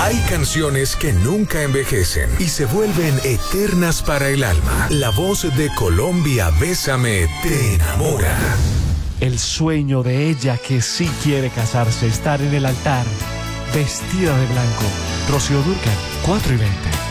Hay canciones que nunca envejecen y se vuelven eternas para el alma. La voz de Colombia, Bésame, te enamora. El sueño de ella que sí quiere casarse, estar en el altar, vestida de blanco. Rocío Dúrcal, 4:20.